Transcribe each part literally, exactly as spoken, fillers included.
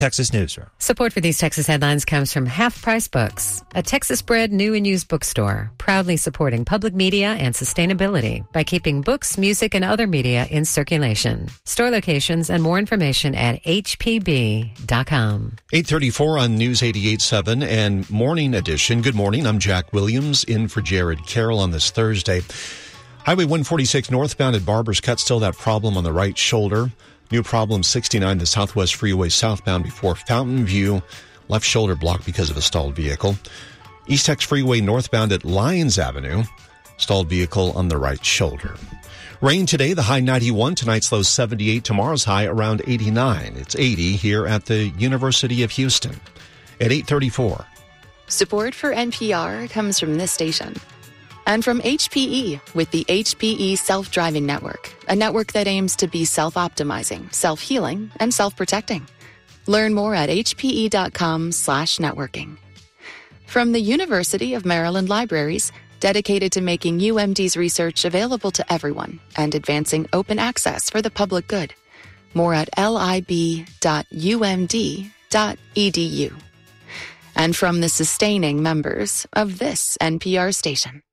Texas Newsroom. Support for these Texas headlines comes from Half Price Books, a Texas-bred new and used bookstore, proudly supporting public media and sustainability by keeping books, music, and other media in circulation. Store locations and more information at h p b dot com. eight thirty-four on News eighty-eight point seven and Morning Edition. Good morning. I'm Jack Williams in for Jared Carroll on this Thursday. Highway one forty-six northbound at Barber's Cut, still that problem on the right shoulder. New problem sixty-nine, the Southwest Freeway southbound before Fountain View. Left shoulder blocked because of a stalled vehicle. East Tex Freeway northbound at Lyons Avenue. Stalled vehicle on the right shoulder. Rain today, the high ninety-one. Tonight's low seventy-eight. Tomorrow's high around eighty-nine. It's eighty here at the University of Houston at eight thirty-four. Support for N P R comes from this station. And from H P E with the H P E Self-Driving Network, a network that aims to be self-optimizing, self-healing, and self-protecting. Learn more at h p e dot com slash networking. From the University of Maryland Libraries, dedicated to making U M D's research available to everyone and advancing open access for the public good. More at l i b dot u m d dot e d u. And from the sustaining members of this N P R station.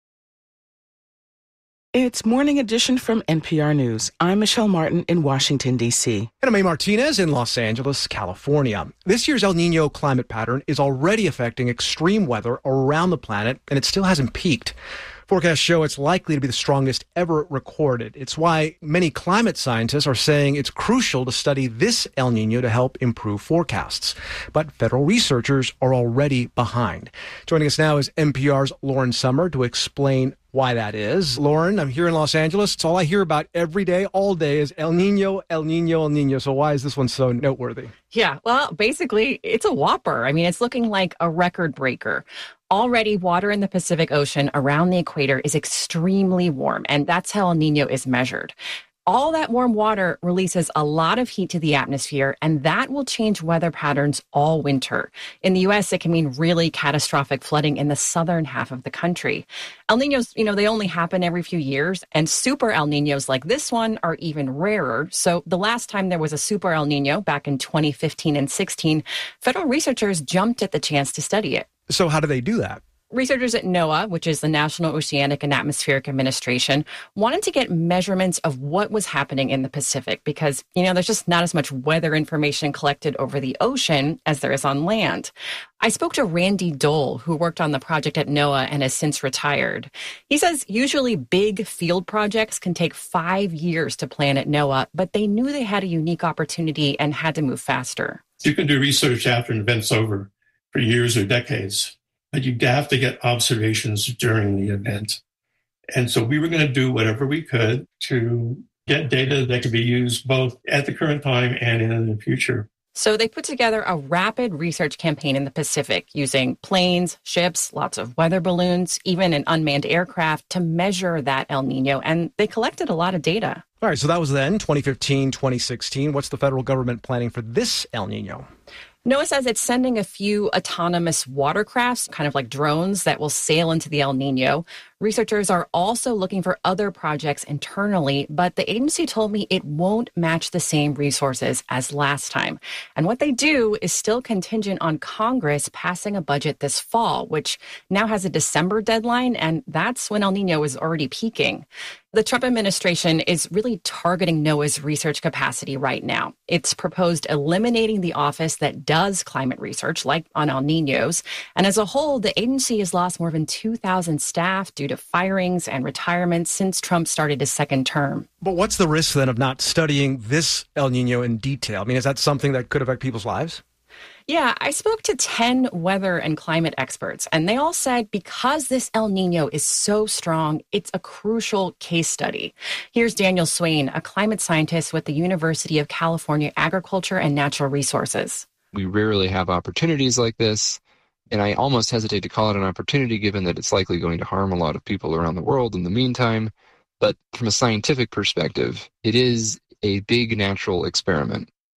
It's Morning Edition from N P R News. I'm Michelle Martin in Washington, D C. And I'm A. Martinez in Los Angeles, California. This year's El Nino climate pattern is already affecting extreme weather around the planet, and it still hasn't peaked. Forecasts show it's likely to be the strongest ever recorded. It's why many climate scientists are saying it's crucial to study this El Nino to help improve forecasts. But federal researchers are already behind. Joining us now is N P R's Lauren Sommer to explain why that is. Lauren, I'm here in Los Angeles. It's all I hear about every day, all day is El Nino, El Nino, El Nino. So why is this one so noteworthy? Yeah, well, basically, it's a whopper. I mean, it's looking like a record breaker. Already, water in the Pacific Ocean around the equator is extremely warm, and that's how El Nino is measured. All that warm water releases a lot of heat to the atmosphere, and that will change weather patterns all winter. In the U S, it can mean really catastrophic flooding in the southern half of the country. El Niños, you know, they only happen every few years, and super El Niños like this one are even rarer. So the last time there was a super El Nino, back in twenty fifteen and sixteen, federal researchers jumped at the chance to study it. So how do they do that? Researchers at NOAA, which is the National Oceanic and Atmospheric Administration, wanted to get measurements of what was happening in the Pacific because, you know, there's just not as much weather information collected over the ocean as there is on land. I spoke to Randy Dole, who worked on the project at NOAA and has since retired. He says usually big field projects can take five years to plan at NOAA, but they knew they had a unique opportunity and had to move faster. You can do research after an event's over for years or decades, but you have to get observations during the event. And so we were going to do whatever we could to get data that could be used both at the current time and in the future. So they put together a rapid research campaign in the Pacific using planes, ships, lots of weather balloons, even an unmanned aircraft to measure that El Nino. And they collected a lot of data. All right, so that was then, twenty fifteen, twenty sixteen. What's the federal government planning for this El Nino? NOAA says it's sending a few autonomous watercrafts, kind of like drones, that will sail into the El Nino. Researchers are also looking for other projects internally, but the agency told me it won't match the same resources as last time. And what they do is still contingent on Congress passing a budget this fall, which now has a December deadline, and that's when El Nino is already peaking. The Trump administration is really targeting NOAA's research capacity right now. It's proposed eliminating the office that does climate research, like on El Ninos. And as a whole, the agency has lost more than two thousand staff due to firings and retirements since Trump started his second term. But what's the risk then of not studying this El Nino in detail? I mean, is that something that could affect people's lives? Yeah, I spoke to ten weather and climate experts, and they all said because this El Nino is so strong, it's a crucial case study. Here's Daniel Swain, a climate scientist with the University of California Agriculture and Natural Resources. We rarely have opportunities like this, and I almost hesitate to call it an opportunity given that it's likely going to harm a lot of people around the world in the meantime. But from a scientific perspective, it is a big natural experiment.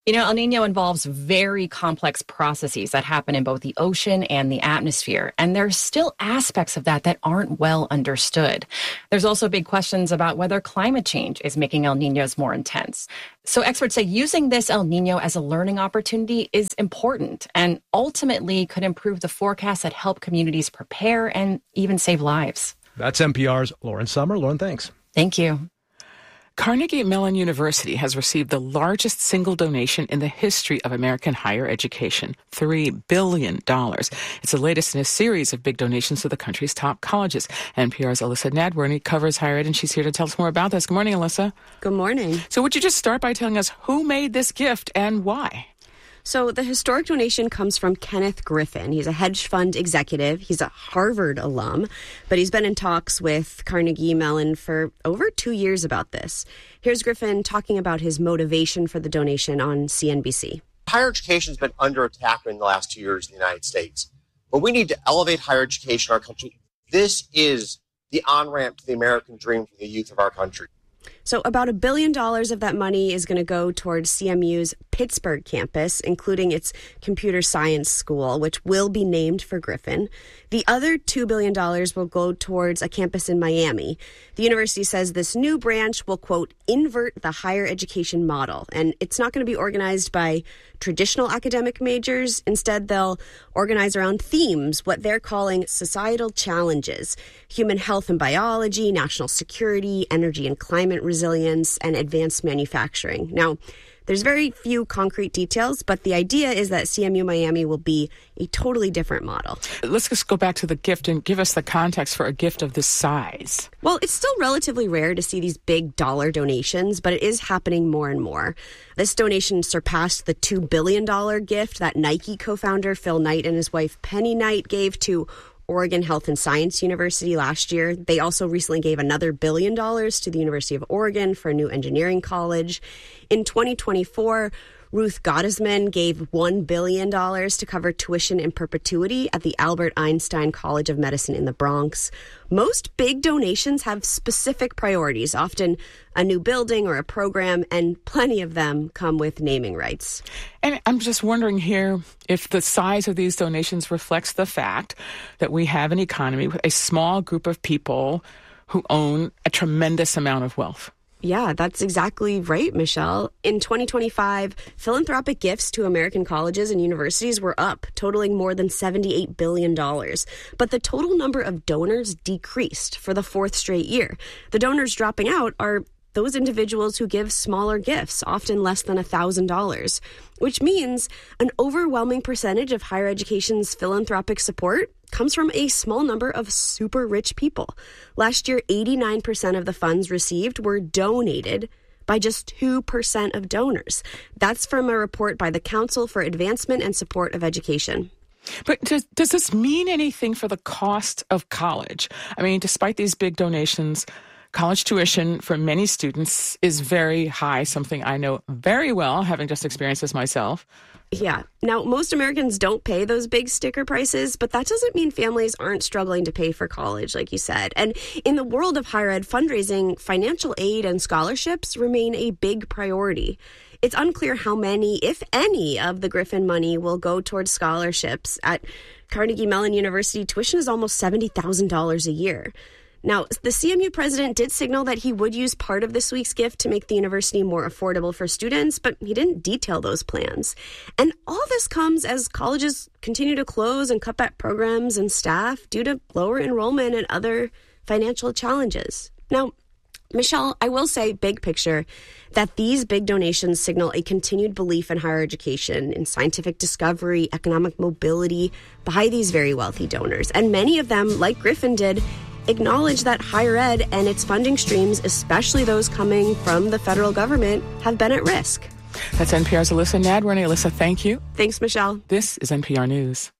You know, El Nino involves very complex processes that happen in both the ocean and the atmosphere. And there's still aspects of that that aren't well understood. There's also big questions about whether climate change is making El Ninos more intense. So experts say using this El Nino as a learning opportunity is important and ultimately could improve the forecasts that help communities prepare and even save lives. That's N P R's Lauren Sommer. Lauren, thanks. Thank you. Carnegie Mellon University has received the largest single donation in the history of American higher education, three billion dollars. It's the latest in a series of big donations to the country's top colleges. N P R's Alyssa Nadworny covers higher ed, and she's here to tell us more about this. Good morning, Alyssa. Good morning. So would you just start by telling us who made this gift and why? So the historic donation comes from Kenneth Griffin. He's a hedge fund executive. He's a Harvard alum, but he's been in talks with Carnegie Mellon for over two years about this. Here's Griffin talking about his motivation for the donation on C N B C. Higher education has been under attack in the last two years in the United States, but we need to elevate higher education in our country. This is the on-ramp to the American dream for the youth of our country. So about a billion dollars of that money is going to go towards C M U's Pittsburgh campus, including its computer science school, which will be named for Griffin. The other two billion dollars will go towards a campus in Miami. The university says this new branch will, quote, invert the higher education model. And it's not going to be organized by traditional academic majors. Instead, they'll organize around themes, what they're calling societal challenges: human health and biology, national security, energy and climate resilience, and advanced manufacturing. Now, there's very few concrete details, but the idea is that C M U Miami will be a totally different model. Let's just go back to the gift and give us the context for a gift of this size. Well, it's still relatively rare to see these big dollar donations, but it is happening more and more. This donation surpassed the two billion dollars gift that Nike co-founder Phil Knight and his wife Penny Knight gave to Oregon Health and Science University last year. They also recently gave another billion dollars to the University of Oregon for a new engineering college. In twenty twenty-four, Ruth Gottesman gave one billion dollars to cover tuition in perpetuity at the Albert Einstein College of Medicine in the Bronx. Most big donations have specific priorities, often a new building or a program, and plenty of them come with naming rights. And I'm just wondering here if the size of these donations reflects the fact that we have an economy with a small group of people who own a tremendous amount of wealth. Yeah, that's exactly right, Michelle. In twenty twenty-five, philanthropic gifts to American colleges and universities were up, totaling more than seventy-eight billion dollars. But the total number of donors decreased for the fourth straight year. The donors dropping out are those individuals who give smaller gifts, often less than one thousand dollars, which means an overwhelming percentage of higher education's philanthropic support comes from a small number of super rich people. Last year, eighty-nine percent of the funds received were donated by just two percent of donors. That's from a report by the Council for Advancement and Support of Education. But does, does this mean anything for the cost of college? I mean, despite these big donations, college tuition for many students is very high, something I know very well, having just experienced this myself. Yeah. Now, most Americans don't pay those big sticker prices, but that doesn't mean families aren't struggling to pay for college, like you said. And in the world of higher ed fundraising, financial aid and scholarships remain a big priority. It's unclear how many, if any, of the Griffin money will go towards scholarships. At Carnegie Mellon University, tuition is almost seventy thousand dollars a year. Now, the C M U president did signal that he would use part of this week's gift to make the university more affordable for students, but he didn't detail those plans. And all this comes as colleges continue to close and cut back programs and staff due to lower enrollment and other financial challenges. Now, Michelle, I will say, big picture, that these big donations signal a continued belief in higher education, in scientific discovery, economic mobility by these very wealthy donors. And many of them, like Griffin did, acknowledge that higher ed and its funding streams, especially those coming from the federal government, have been at risk. That's N P R's Alyssa Nadworny. Alyssa, thank you. Thanks, Michelle. This is N P R News.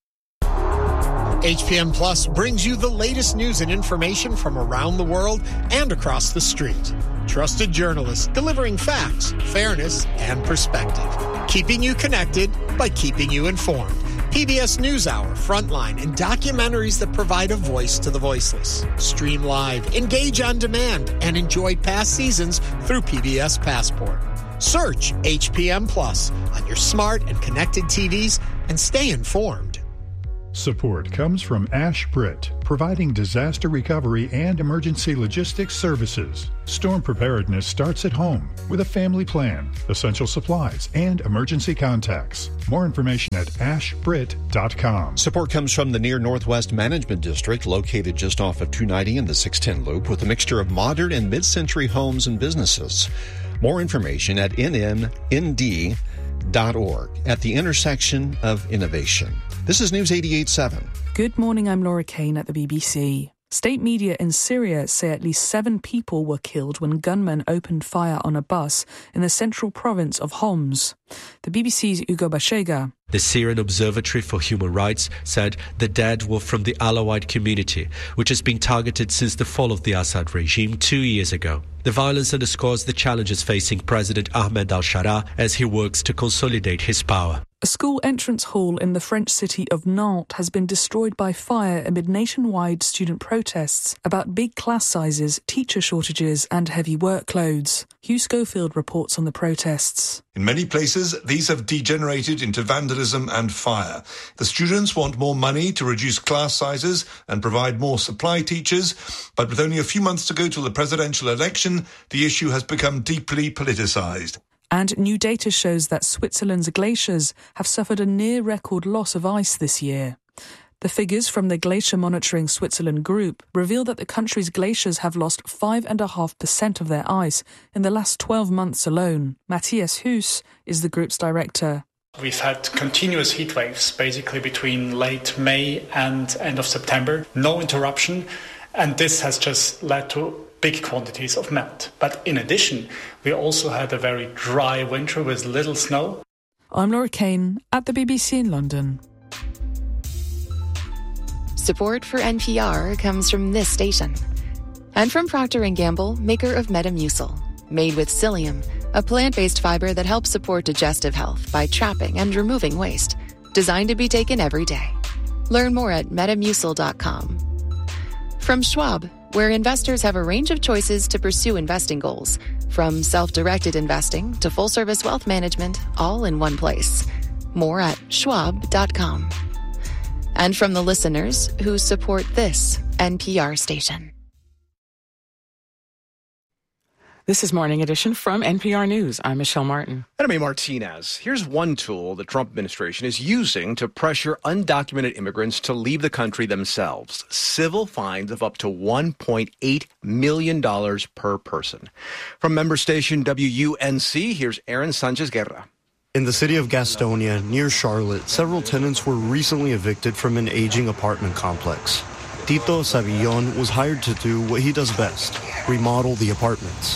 H P M Plus brings you the latest news and information from around the world and across the street. Trusted journalists delivering facts, fairness, and perspective. Keeping you connected by keeping you informed. P B S NewsHour, Frontline, and documentaries that provide a voice to the voiceless. Stream live, engage on demand, and enjoy past seasons through P B S Passport. Search H P M Plus on your smart and connected T Vs and stay informed. Support comes from Ash Britt, providing disaster recovery and emergency logistics services. Storm preparedness starts at home with a family plan, essential supplies, and emergency contacts. More information at ash brit dot com. Support comes from the Near Northwest Management District, located just off of two ninety in the six ten loop, with a mixture of modern and mid-century homes and businesses. More information at N M N D dot org, at the intersection of innovation. This is News eighty-eight point seven. Good morning, I'm Laura Kane at the B B C. State media in Syria say at least seven people were killed when gunmen opened fire on a bus in the central province of Homs. The B B C's Ugo Bashega. The Syrian Observatory for Human Rights said the dead were from the Alawite community, which has been targeted since the fall of the Assad regime two years ago. The violence underscores the challenges facing President Ahmed al-Sharaa as he works to consolidate his power. A school entrance hall in the French city of Nantes has been destroyed by fire amid nationwide student protests about big class sizes, teacher shortages and heavy workloads. Hugh Schofield reports on the protests. In many places, these have degenerated into vandalism and fire. The students want more money to reduce class sizes and provide more supply teachers, but with only a few months to go till the presidential election, the issue has become deeply politicised. And new data shows that Switzerland's glaciers have suffered a near-record loss of ice this year. The figures from the Glacier Monitoring Switzerland Group reveal that the country's glaciers have lost five point five percent of their ice in the last twelve months alone. Matthias Huss is the group's director. We've had continuous heat waves, basically between late May and end of September. No interruption, and this has just led to big quantities of melt. But in addition, we also had a very dry winter with little snow. I'm Laura Kane at the B B C in London. Support for N P R comes from this station. And from Procter and Gamble, maker of Metamucil. Made with psyllium, a plant-based fiber that helps support digestive health by trapping and removing waste. Designed to be taken every day. Learn more at metamucil dot com. From Schwab, where investors have a range of choices to pursue investing goals. From self-directed investing to full-service wealth management, all in one place. More at schwab dot com. And from the listeners who support this N P R station. This is Morning Edition from N P R News. I'm Michelle Martin. Anime Martinez. Here's one tool the Trump administration is using to pressure undocumented immigrants to leave the country themselves. Civil fines of up to one point eight million dollars per person. From member station W U N C, here's Aaron Sanchez-Guerra. In the city of Gastonia, near Charlotte, several tenants were recently evicted from an aging apartment complex. Tito Savillon was hired to do what he does best, remodel the apartments.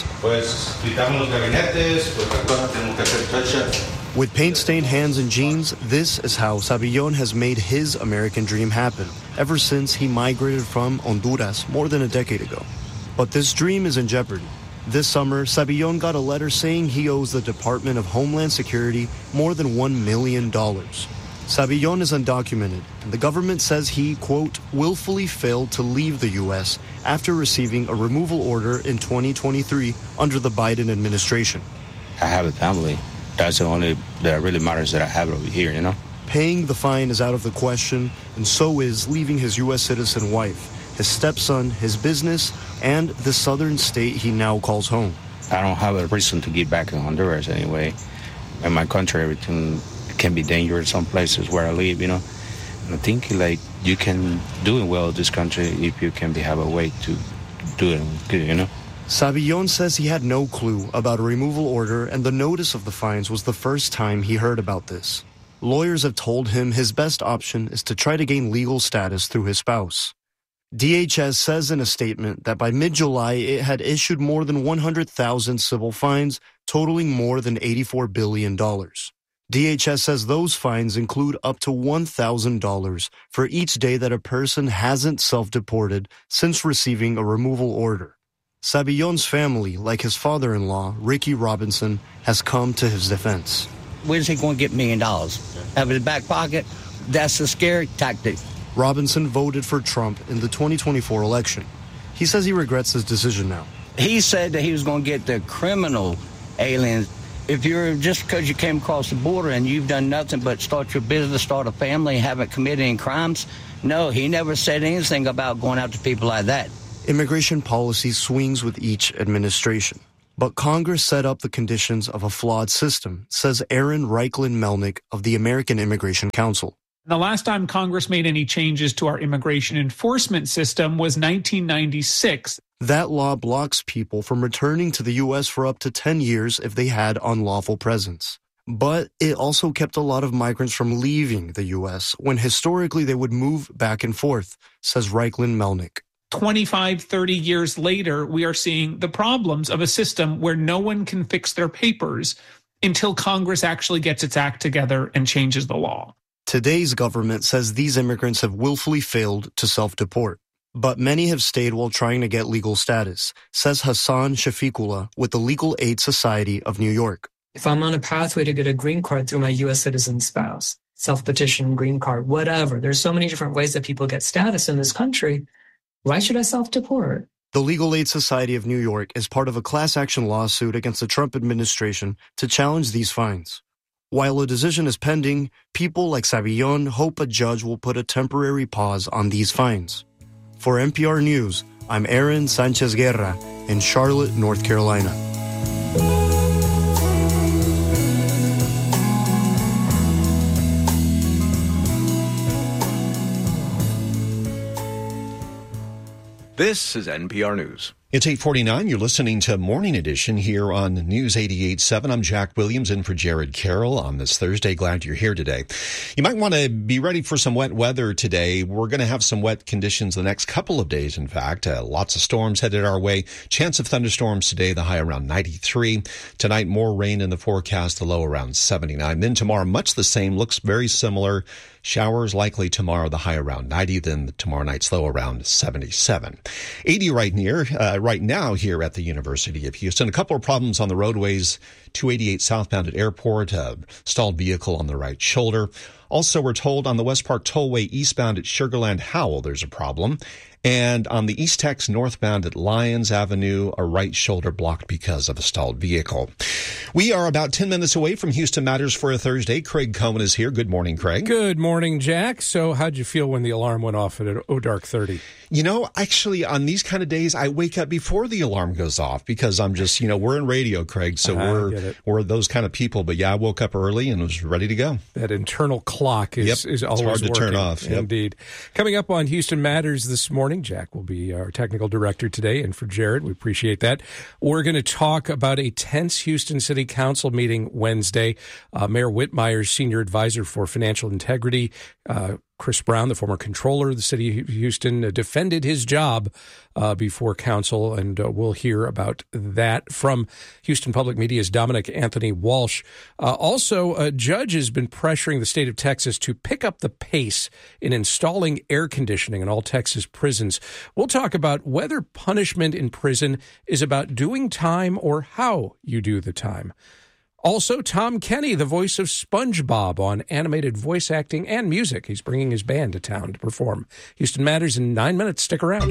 With paint-stained hands and jeans, this is how Savillon has made his American dream happen, ever since he migrated from Honduras more than a decade ago. But this dream is in jeopardy. This summer, Savillon got a letter saying he owes the Department of Homeland Security more than one million dollars. Savillon is undocumented, and the government says he, quote, willfully failed to leave the U S after receiving a removal order in twenty twenty-three under the Biden administration. I have a family. That's the only that really matters that I have over here, you know? Paying the fine is out of the question, and so is leaving his U S citizen wife, his stepson, his business, and the southern state he now calls home. I don't have a reason to get back in Honduras anyway. In my country, everything can be dangerous some places where I live, you know. And I think, like, you can do it well in this country if you can be, have a way to do it good, you know. Savillon says he had no clue about a removal order, and the notice of the fines was the first time he heard about this. Lawyers have told him his best option is to try to gain legal status through his spouse. D H S says in a statement that by mid-July, it had issued more than one hundred thousand civil fines, totaling more than eighty-four billion dollars. D H S says those fines include up to one thousand dollars for each day that a person hasn't self-deported since receiving a removal order. Savillon's family, like his father-in-law, Ricky Robinson, has come to his defense. Where's he going to get a million dollars? Out of his back pocket? That's a scary tactic. Robinson voted for Trump in the twenty twenty-four election. He says he regrets his decision now. He said that he was going to get the criminal aliens If you're just because you came across the border and you've done nothing but start your business, start a family, and haven't committed any crimes, no, he never said anything about going after people like that. Immigration policy swings with each administration. But Congress set up the conditions of a flawed system, says Aaron Reichlin-Melnick of the American Immigration Council. The last time Congress made any changes to our immigration enforcement system was nineteen ninety-six. That law blocks people from returning to the U S for up to ten years if they had unlawful presence. But it also kept a lot of migrants from leaving the U S when historically they would move back and forth, says Reichlin-Melnick. twenty-five, thirty years later, we are seeing the problems of a system where no one can fix their papers until Congress actually gets its act together and changes the law. Today's government says these immigrants have willfully failed to self-deport. But many have stayed while trying to get legal status, says Hassan Shafiqullah with the Legal Aid Society of New York. If I'm on a pathway to get a green card through my U S citizen spouse, self-petition, green card, whatever, there's so many different ways that people get status in this country. Why should I self-deport? The Legal Aid Society of New York is part of a class action lawsuit against the Trump administration to challenge these fines. While a decision is pending, people like Savillon hope a judge will put a temporary pause on these fines. For N P R News, I'm Aaron Sanchez Guerra in Charlotte, North Carolina. This is N P R News. It's eight forty-nine. You're listening to Morning Edition here on News eighty-eight point seven. I'm Jack Williams in for Jared Carroll on this Thursday. Glad you're here today. You might want to be ready for some wet weather today. We're going to have some wet conditions the next couple of days, in fact. Uh, lots of storms headed our way. Chance of thunderstorms today, the high around ninety-three. Tonight, more rain in the forecast, the low around seventy-nine. Then tomorrow, much the same, looks very similar. Showers likely tomorrow, the high around ninety, then tomorrow night's low around seventy-seven. eighty right near, uh, right now here at the University of Houston. A couple of problems on the roadways. two eighty-eight southbound at Airport, a stalled vehicle on the right shoulder. Also, we're told on the West Park Tollway eastbound at Sugar Land Howell, there's a problem. And on the East Tex northbound at Lyons Avenue, a right shoulder blocked because of a stalled vehicle. We are about ten minutes away from Houston Matters for a Thursday. Craig Cohen is here. Good morning, Craig. Good morning, Jack. So how'd you feel when the alarm went off at oh dark thirty? You know, actually, on these kind of days, I wake up before the alarm goes off because I'm just, you know, we're in radio, Craig, so I we're we're those kind of people. But yeah, I woke up early and was ready to go. That internal clock is, yep. is always it's hard to working. turn off. Yep. Indeed. Coming up on Houston Matters this morning, Jack will be our technical director today, and for Jared, we appreciate that. We're going to talk about a tense Houston City Council meeting Wednesday. Uh, Mayor Whitmire's senior advisor for financial integrity, uh, Chris Brown, the former controller of the city of Houston, uh, defended his job uh, before council, and uh, we'll hear about that from Houston Public Media's Dominic Anthony Walsh. Uh, also, a judge has been pressuring the state of Texas to pick up the pace in installing air conditioning in all Texas prisons. We'll talk about whether punishment in prison is about doing time or how you do the time. Also, Tom Kenny, the voice of SpongeBob on animated voice acting and music. He's bringing his band to town to perform. Houston Matters in nine minutes. Stick around.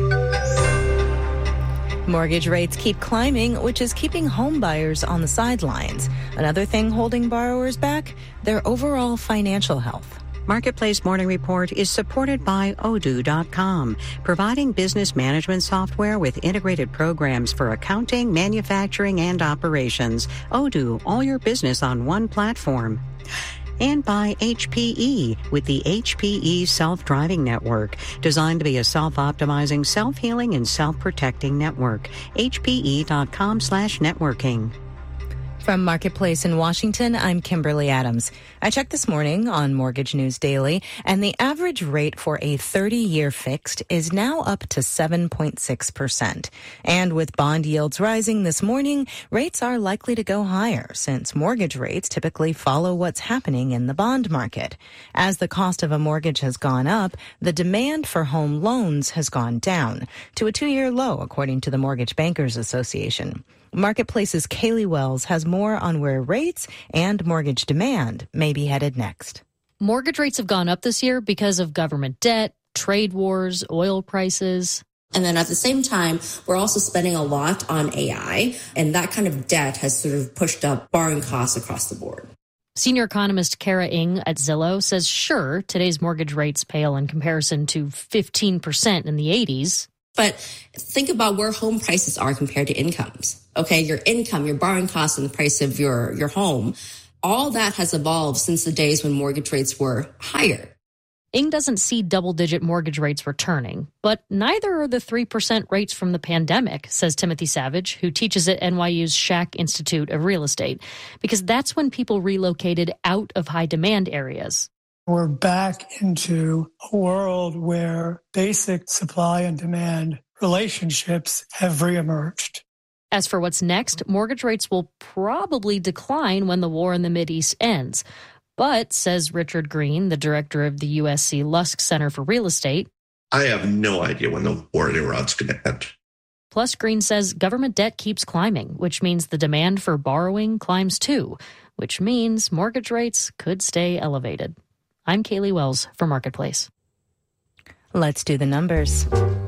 Mortgage rates keep climbing, which is keeping home buyers on the sidelines. Another thing holding borrowers back, their overall financial health. Marketplace Morning Report is supported by Odoo dot com, providing business management software with integrated programs for accounting, manufacturing, and operations. Odoo, all your business on one platform. And by H P E with the H P E Self-Driving Network, designed to be a self-optimizing, self-healing, and self-protecting network. H P E dot com slash networking. From Marketplace in Washington, I'm Kimberly Adams. I checked this morning on Mortgage News Daily, and the average rate for a thirty-year fixed is now up to seven point six percent. And with bond yields rising this morning, rates are likely to go higher, since mortgage rates typically follow what's happening in the bond market. As the cost of a mortgage has gone up, the demand for home loans has gone down to a two-year low, according to the Mortgage Bankers Association. Marketplace's Kaylee Wells has more on where rates and mortgage demand may be headed next. Mortgage rates have gone up this year because of government debt, trade wars, oil prices. And then at the same time, we're also spending a lot on A I, and that kind of debt has sort of pushed up borrowing costs across the board. Senior economist Kara Ng at Zillow says, sure, today's mortgage rates pale in comparison to fifteen percent in the eighties. But think about where home prices are compared to incomes. Okay, your income, your borrowing costs, and the price of your, your home, all that has evolved since the days when mortgage rates were higher. Ng doesn't see double-digit mortgage rates returning, but neither are the three percent rates from the pandemic, says Timothy Savage, who teaches at N Y U's Schack Institute of Real Estate, because that's when people relocated out of high-demand areas. We're back into a world where basic supply and demand relationships have reemerged. As for what's next, mortgage rates will probably decline when the war in the Mideast ends. But, says Richard Green, the director of the U S C Lusk Center for Real Estate, I have no idea when the war in Iran's going to end. Plus, Green says government debt keeps climbing, which means the demand for borrowing climbs too, which means mortgage rates could stay elevated. I'm Kaylee Wells for Marketplace. Let's do the numbers.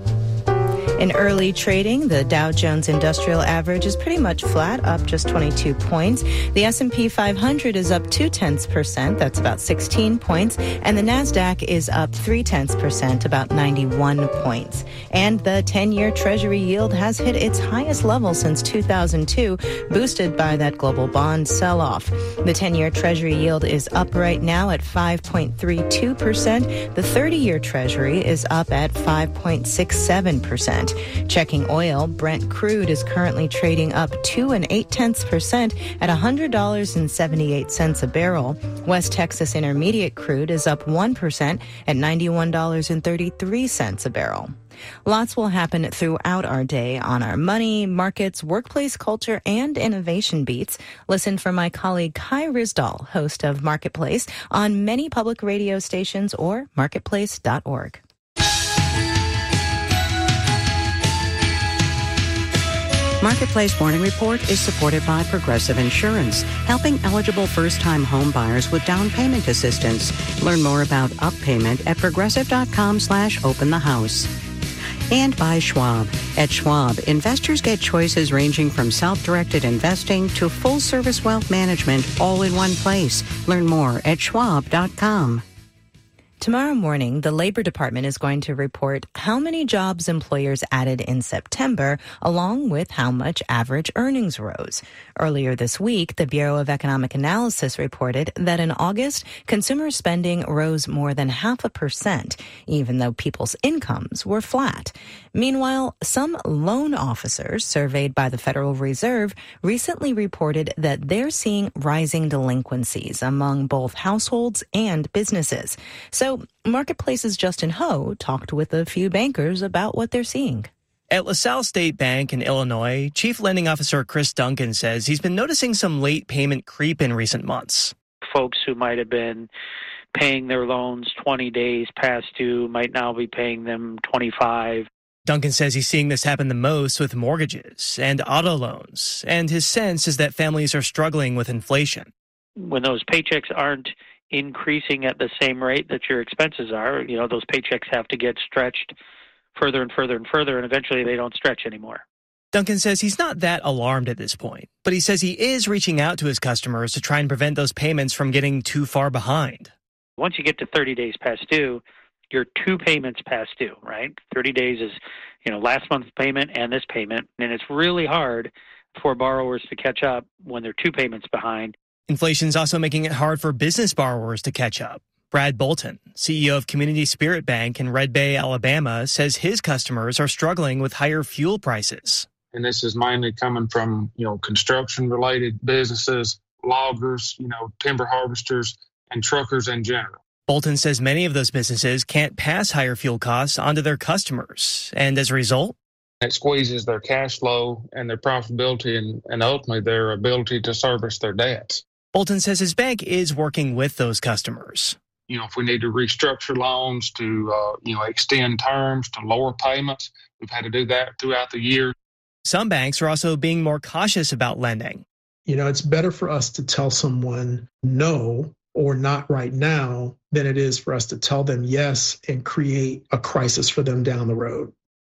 In early trading, the Dow Jones Industrial Average is pretty much flat, up just twenty-two points. The S and P five hundred is up two-tenths percent, that's about sixteen points. And the NASDAQ is up three-tenths percent, about ninety-one points. And the ten-year Treasury yield has hit its highest level since two thousand two, boosted by that global bond sell-off. The ten-year Treasury yield is up right now at five point three two percent. The thirty-year Treasury is up at five point six seven percent. Checking oil, Brent crude is currently trading up two and eight tenths percent at one hundred dollars and seventy-eight cents a barrel. West Texas Intermediate crude is up one percent at ninety-one dollars and thirty-three cents a barrel. Lots will happen throughout our day on our money, markets, workplace culture, and innovation beats. Listen for my colleague Kai Risdal, host of Marketplace, on many public radio stations or marketplace dot org. Marketplace Morning Report is supported by Progressive Insurance, helping eligible first-time home buyers with down payment assistance. Learn more about Up Payment at progressive.com slash open the house. And by Schwab. At Schwab, investors get choices ranging from self-directed investing to full-service wealth management all in one place. Learn more at schwab dot com. Tomorrow morning, the Labor Department is going to report how many jobs employers added in September, along with how much average earnings rose. Earlier this week, the Bureau of Economic Analysis reported that in August, consumer spending rose more than half a percent, even though people's incomes were flat. Meanwhile, some loan officers surveyed by the Federal Reserve recently reported that they're seeing rising delinquencies among both households and businesses. So Marketplace's Justin Ho talked with a few bankers about what they're seeing. At LaSalle State Bank in Illinois, Chief Lending Officer Chris Duncan says he's been noticing some late payment creep in recent months. Folks who might have been paying their loans twenty days past due might now be paying them twenty-five. Duncan says he's seeing this happen the most with mortgages and auto loans, and his sense is that families are struggling with inflation. When those paychecks aren't increasing at the same rate that your expenses are, you know, those paychecks have to get stretched further and further and further, and eventually they don't stretch anymore. Duncan says he's not that alarmed at this point, but he says he is reaching out to his customers to try and prevent those payments from getting too far behind. Once you get to thirty days past due, you're two payments past due, right? thirty days is, you know, last month's payment and this payment, and it's really hard for borrowers to catch up when they're two payments behind. Inflation's also making it hard for business borrowers to catch up. Brad Bolton, C E O of Community Spirit Bank in Red Bay, Alabama, says his customers are struggling with higher fuel prices. And this is mainly coming from, you know, construction-related businesses, loggers, you know, timber harvesters, and truckers in general. Bolton says many of those businesses can't pass higher fuel costs onto their customers, and as a result, it squeezes their cash flow and their profitability and, and ultimately their ability to service their debts. Bolton says his bank is working with those customers. You know, if we need to restructure loans, to, uh, you know, extend terms, to lower payments, we've had to do that throughout the year. Some banks are also being more cautious about lending. You know, it's better for us to tell someone no or not right now than it is for us to tell them yes and create a crisis for them down the road.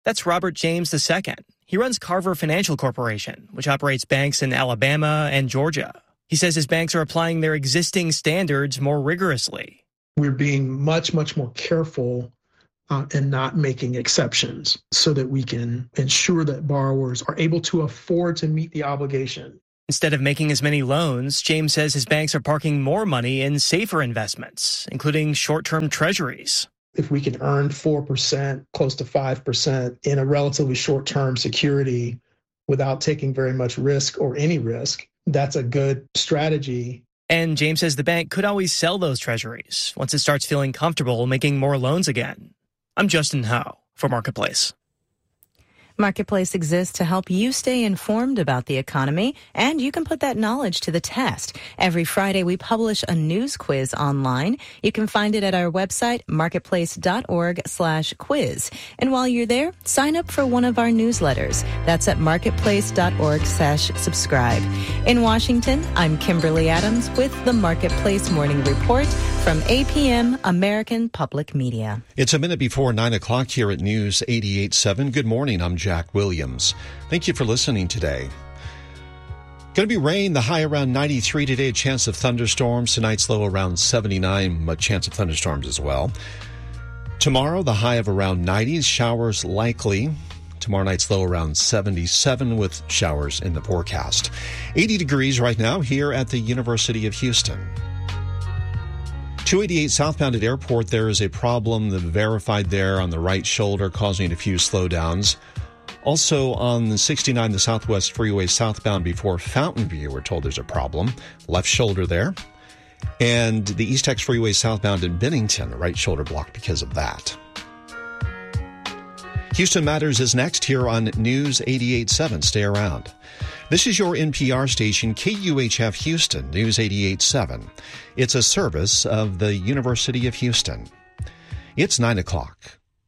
That's Robert James the Second. He runs Carver Financial Corporation, which operates banks in Alabama and Georgia. He says his banks are applying their existing standards more rigorously. We're being much, much more careful uh, and not making exceptions so that we can ensure that borrowers are able to afford to meet the obligation. Instead of making as many loans, James says his banks are parking more money in safer investments, including short-term treasuries. If we can earn four percent, close to five percent in a relatively short-term security without taking very much risk or any risk, that's a good strategy. And James says the bank could always sell those treasuries once it starts feeling comfortable making more loans again. I'm Justin Howe for Marketplace. Marketplace exists to help you stay informed about the economy, and you can put that knowledge to the test. Every Friday, we publish a news quiz online. You can find it at our website, marketplace.org slash quiz. And while you're there, sign up for one of our newsletters. That's at marketplace.org slash subscribe. In Washington, I'm Kimberly Adams with the Marketplace Morning Report from A P M American Public Media. It's a minute before nine o'clock here at News eighty-eight point seven. Good morning. I'm Jack Williams. Thank you for listening today. Going to be rain, the high around ninety-three today, a chance of thunderstorms. Tonight's low around seventy-nine, a chance of thunderstorms as well. Tomorrow, the high of around ninety, showers likely. Tomorrow night's low around seventy-seven with showers in the forecast. eighty degrees right now here at the University of Houston. two eighty-eight southbound at Airport, there is a problem that verified there on the right shoulder, causing a few slowdowns. Also on the sixty-nine, the Southwest Freeway southbound before Fountain View, we're told there's a problem. Left shoulder there. And the East Tex Freeway southbound in Bennington, right shoulder blocked because of that. Houston Matters is next here on News eighty-eight point seven. Stay around. This is your N P R station, K U H F Houston, News eighty-eight point seven. It's a service of the University of Houston. It's nine o'clock.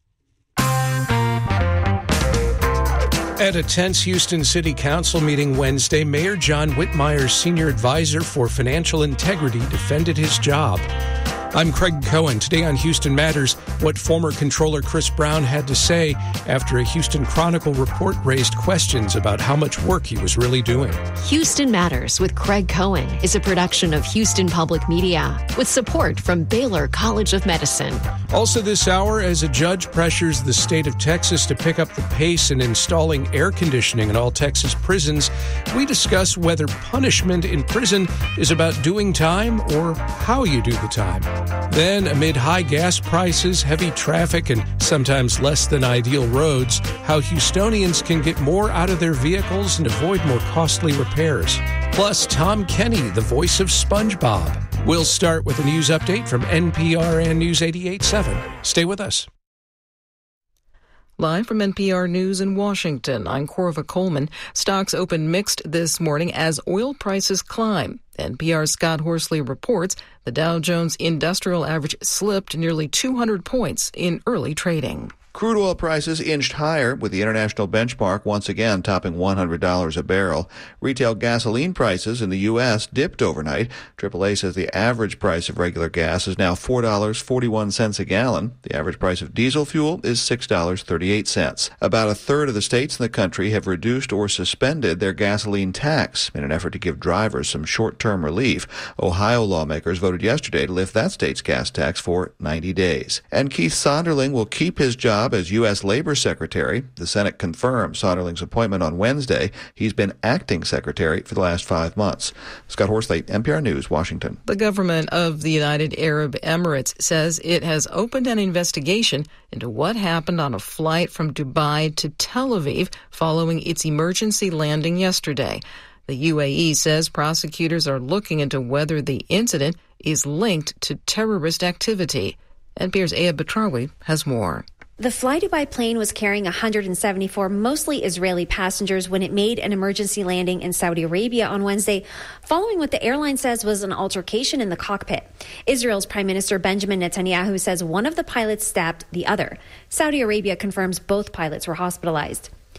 At a tense Houston City Council meeting Wednesday, Mayor John Whitmire's senior advisor for financial integrity defended his job. I'm Craig Cohen. Today on Houston Matters, what former Controller Chris Brown had to say after a Houston Chronicle report raised questions about how much work he was really doing. Houston Matters with Craig Cohen is a production of Houston Public Media with support from Baylor College of Medicine. Also this hour, as a judge pressures the state of Texas to pick up the pace in installing air conditioning in all Texas prisons, we discuss whether punishment in prison is about doing time or how you do the time. Then, amid high gas prices, heavy traffic, and sometimes less than ideal roads, how Houstonians can get more out of their vehicles and avoid more costly repairs. Plus, Tom Kenny, the voice of SpongeBob. We'll start with a news update from N P R and News eighty-eight point seven. Stay with us. Live from N P R News in Washington, I'm Corva Coleman. Stocks opened mixed this morning as oil prices climb. N P R's Scott Horsley reports the Dow Jones Industrial Average slipped nearly two hundred points in early trading. Crude oil prices inched higher, with the international benchmark once again topping one hundred dollars a barrel. Retail gasoline prices in the U S dipped overnight. triple A says the average price of regular gas is now four dollars and forty-one cents a gallon. The average price of diesel fuel is six dollars and thirty-eight cents. About a third of the states in the country have reduced or suspended their gasoline tax in an effort to give drivers some short-term relief. Ohio lawmakers voted yesterday to lift that state's gas tax for ninety days. And Keith Sonderling will keep his job as U S Labor Secretary. The Senate confirmed Sonderling's appointment on Wednesday. He's been acting secretary for the last five months. Scott Horsley, N P R News, Washington. The government of the United Arab Emirates says it has opened an investigation into what happened on a flight from Dubai to Tel Aviv following its emergency landing yesterday. The U A E says prosecutors are looking into whether the incident is linked to terrorist activity. N P R's Aya Batrawi has more. The Fly Dubai plane was carrying one hundred seventy-four mostly Israeli passengers when it made an emergency landing in Saudi Arabia on Wednesday, following what the airline says was an altercation in the cockpit. Israel's Prime Minister Benjamin Netanyahu says one of the pilots stabbed the other. Saudi Arabia confirms both pilots were hospitalized.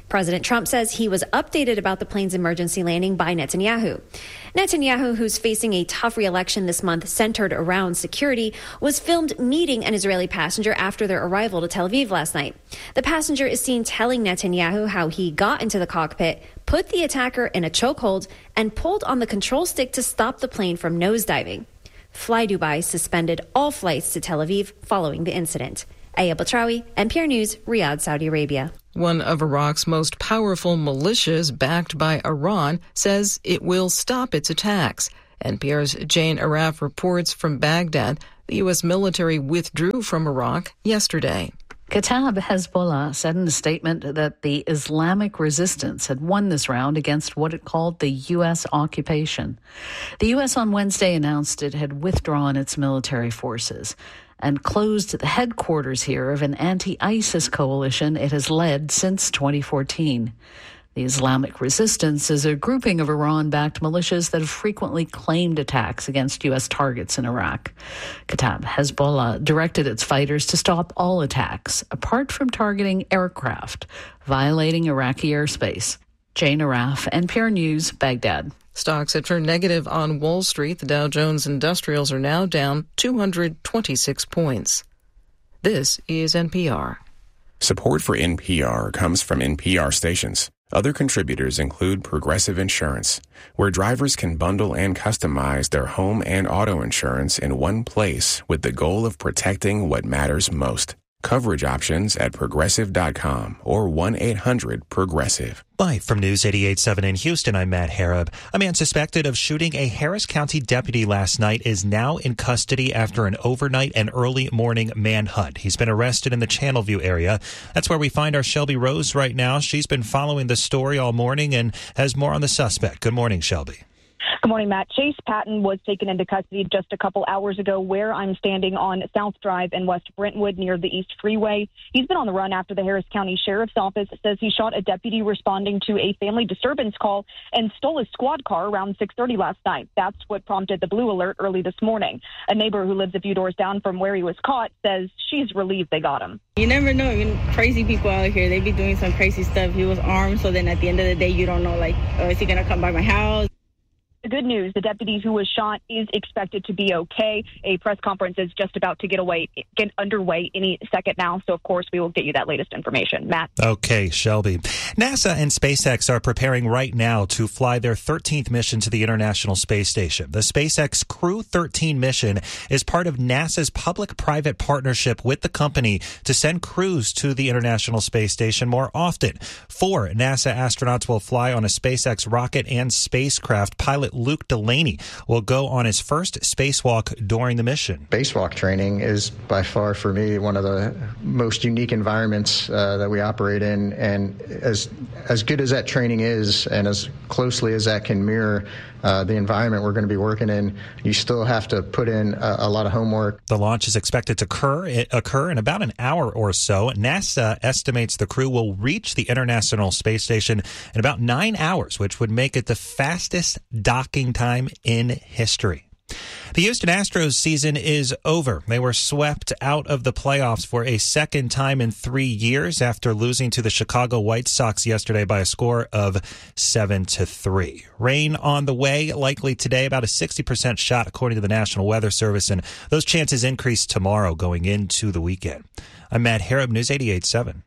President Trump says he was updated about the plane's emergency landing by Netanyahu. Netanyahu, who's facing a tough re-election this month centered around security, was filmed meeting an Israeli passenger after their arrival to Tel Aviv last night. The passenger is seen telling Netanyahu how he got into the cockpit, put the attacker in a chokehold, and pulled on the control stick to stop the plane from nosediving. Fly Dubai suspended all flights to Tel Aviv following the incident. Aya Batrawi, N P R News, Riyadh, Saudi Arabia. One of Iraq's most powerful militias, backed by Iran, says it will stop its attacks. N P R's Jane Araf reports from Baghdad. The U S military withdrew from Iraq yesterday. Kataib Hezbollah said in a statement that the Islamic resistance had won this round against what it called the U S occupation. The U S on Wednesday announced it had withdrawn its military forces and closed the headquarters here of an anti-ISIS coalition it has led since twenty fourteen. The Islamic Resistance is a grouping of Iran-backed militias that have frequently claimed attacks against U S targets in Iraq. Kataib Hezbollah directed its fighters to stop all attacks, apart from targeting aircraft, violating Iraqi airspace. Jane Araf, N P R News, Baghdad. Stocks have turned negative on Wall Street. The Dow Jones Industrials are now down two hundred twenty-six points. This is N P R. Support for N P R comes from N P R stations. Other contributors include Progressive Insurance, where drivers can bundle and customize their home and auto insurance in one place with the goal of protecting what matters most. Coverage options at progressive dot com or one eight hundred progressive. Live from News eighty-eight point seven in Houston, I'm Matt Harab. A man suspected of shooting a Harris County deputy last night is now in custody after an overnight and early morning manhunt. He's been arrested in the Channelview area. That's where we find our Shelby Rose right now. She's been following the story all morning and has more on the suspect. Good morning, Shelby. Good morning, Matt. Chase Patton was taken into custody just a couple hours ago where I'm standing on South Drive in West Brentwood near the East Freeway. He's been on the run after the Harris County Sheriff's Office says he shot a deputy responding to a family disturbance call and stole a squad car around six thirty last night. That's what prompted the blue alert early this morning. A neighbor who lives a few doors down from where he was caught says she's relieved they got him. You never know. You know, crazy people out here, they be doing some crazy stuff. He was armed, so then at the end of the day, you don't know, like, oh, is he going to come by my house? The good news, the deputy who was shot is expected to be okay. A press conference is just about to get away, get underway any second now. So, of course, we will get you that latest information. Matt. Okay, Shelby. NASA and SpaceX are preparing right now to fly their thirteenth mission to the International Space Station. The SpaceX Crew thirteen mission is part of NASA's public-private partnership with the company to send crews to the International Space Station more often. Four NASA astronauts will fly on a SpaceX rocket and spacecraft. Pilot Luke Delaney will go on his first spacewalk during the mission. Spacewalk training is by far, for me, one of the most unique environments uh, that we operate in. And as as good as that training is and as closely as that can mirror uh, the environment we're going to be working in, you still have to put in a, a lot of homework. The launch is expected to occur, occur in about an hour or so. NASA estimates the crew will reach the International Space Station in about nine hours, which would make it the fastest docking time in history. The Houston Astros season is over. They were swept out of the playoffs for a second time in three years after losing to the Chicago White Sox yesterday by a score of seven to three. Rain on the way, likely today, about a sixty percent shot according to the National Weather Service, and those chances increase tomorrow going into the weekend. I'm Matt Harab, News eighty-eight point seven.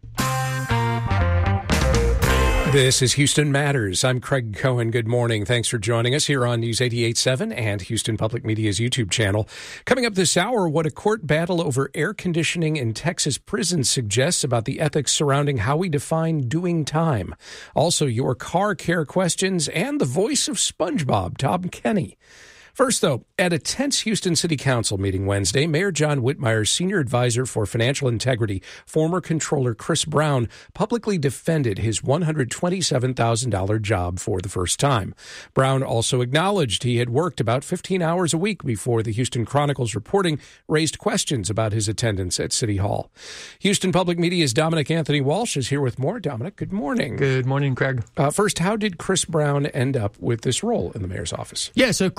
This is Houston Matters. I'm Craig Cohen. Good morning. Thanks for joining us here on News eighty-eight point seven and Houston Public Media's YouTube channel. Coming up this hour, what a court battle over air conditioning in Texas prisons suggests about the ethics surrounding how we define doing time. Also, your car care questions and the voice of SpongeBob, Tom Kenny. First, though, at a tense Houston City Council meeting Wednesday, Mayor John Whitmire's senior advisor for financial integrity, former Controller Chris Brown, publicly defended his one hundred twenty-seven thousand dollars job for the first time. Brown also acknowledged he had worked about fifteen hours a week before the Houston Chronicle's reporting raised questions about his attendance at City Hall. Houston Public Media's Dominic Anthony Walsh is here with more. Dominic, good morning. Good morning, Craig. Uh, first, how did Chris Brown end up with this role in the mayor's office? Yeah, so Chris Brown